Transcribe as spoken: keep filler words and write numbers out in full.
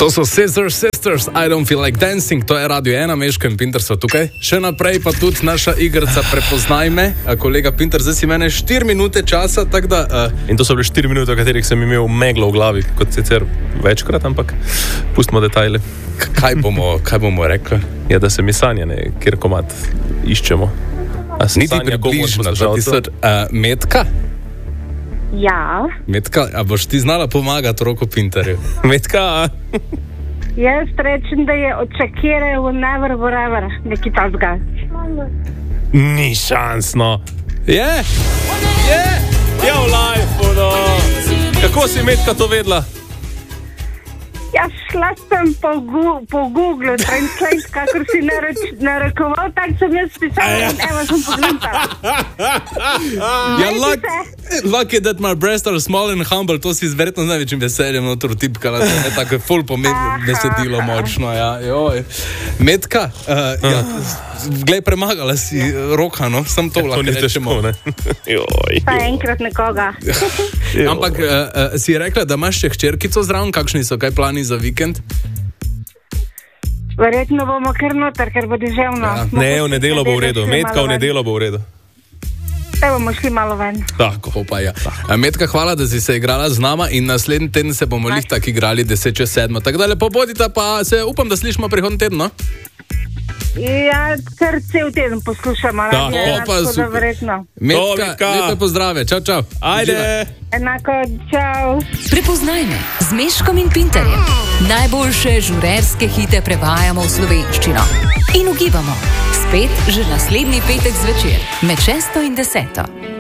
To so Scissor Sisters, I don't feel like dancing, to je Radio ena, Meško in Pinter so tukaj. Še naprej pa tudi naša igrica Prepoznaj me, kolega Pinter, zdaj si mene štiri minute časa, tako da... Uh... In to so bile štiri minute, v katerih sem imel meglo v glavi, kot sicer večkrat, ampak pustimo detajle. K- kaj, bomo, kaj bomo rekli? Ja, da se mi sanjane, kjer komad iščemo. Niti približno, da ti so... Uh, Metka? Ja. Metka, a boš ti znala pomagati Roku Pinterju? Metka? Jaz rečem, da je od Shakire v Never Forever, neki tazga. Ni šans, no. Je? Je? Je v life, no. Kako si Metka to vedela? Ja, šla sem po, gu, po Google Translate, kakor si narekoval, tako sem jaz pisala in evo sem pogledala. Ja, luck, lucky that my breasts are small and humble, to si verjetno z največjim veseljem notor tipkala, to je tako ful pomembno besedilo močno, ja, joj. Metka, uh, ja, glej, premagala si Roka, no, sem to lahko rečemo. To ni težko, ne? Joj. Pa enkrat nekoga. Ampak uh, uh, si rekla, da imaš še hčerkico zraven, kakšni so, kaj plani za vikend? Verjetno bomo kar noter, ker bo deževno. Ja. Ne, v nedelo bo v redu, Metka v nedelo bo v redu. Te bomo šli malo ven. Tako, pa ja. Metka, hvala, da si se igrala z nama in naslednji teden se bomo lih tak igrali deset čez sedmo. Tako da lepo bodite, pa se upam, da slišimo prihodnji teden, no? Ja, kar cel teden poslušamo. Da, radio, opa, tako da super. verjetno. Metka, Metka. lepe pozdrave, čau, čau. Ajde! Enako, čau. Prepoznaj me z Meškom in Pinterjem. Najboljše žurerske hite prevajamo v slovenščino. In ugibamo, spet že naslednji petek zvečer med šesto in deseto.